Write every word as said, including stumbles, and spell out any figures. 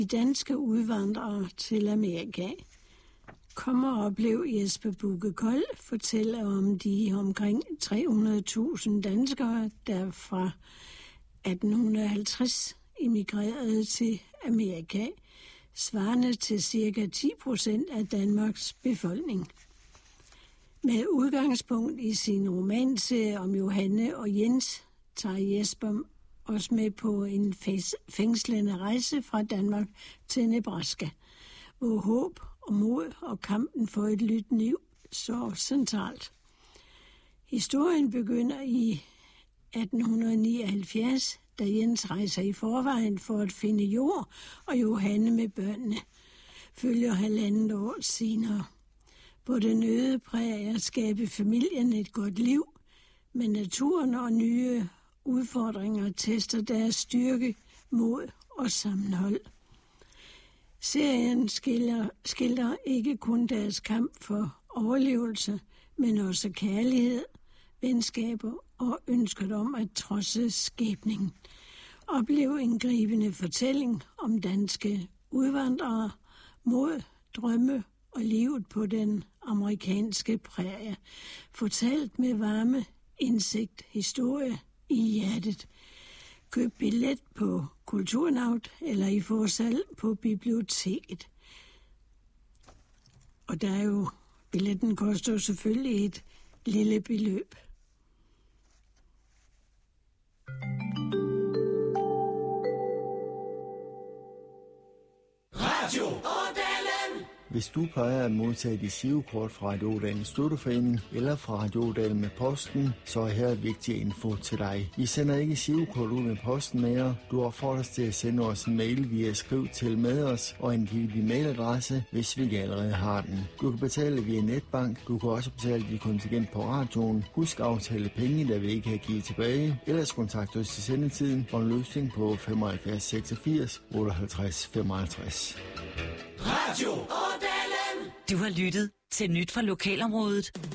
De danske udvandrere til Amerika. Kom og oplev Jesper Bugge Kold fortæller om de omkring tre hundrede tusind danskere, der fra atten halvtreds emigrerede til Amerika, svarende til cirka ti procent af Danmarks befolkning. Med udgangspunkt i sin romanserie om Johanne og Jens, tager Jesper os med på en fængslende rejse fra Danmark til Nebraska, hvor håb og mod og kampen for et nyt liv så centralt. Historien begynder i atten nioghalvfjerds, da Jens rejser i forvejen for at finde jord, og Johanne med børnene følger halvandet år senere. Hvor den øde præger at skabe familien et godt liv, men naturen og nye udfordringer tester deres styrke, mod og sammenhold. Serien skildrer, skildrer ikke kun deres kamp for overlevelse, men også kærlighed, venskaber og ønsket om at trodse skæbningen. Oplev en gribende fortælling om danske udvandrere, mod, drømme og livet på den amerikanske prærie. Fortalt med varme, indsigt, historie i hjertet. Køb billet på Kulturnaut eller i forsalg på biblioteket. Og der er jo, billetten koster selvfølgelig et lille beløb. Radio Ådalen! Hvis du plejer at modtage dit girokort fra Radio Ådalens Støtteforening eller fra Radio Ådalen med posten, så er her vigtig info til dig. Vi sender ikke girokort ud med posten mere. Du opfordres til at sende os en mail via skriv til med os og angive din mailadresse, hvis vi ikke allerede har den. Du kan betale via netbank. Du kan også betale dit kontingent på radioen. Husk at aftale penge, der vi ikke har givet tilbage. Ellers kontakt os i sendetiden for en løsning på femoghalvfjerds seksogfirs otteoghalvtreds femoghalvtreds. Radio Ådalen! Du har lyttet til Nyt fra Lokalområdet.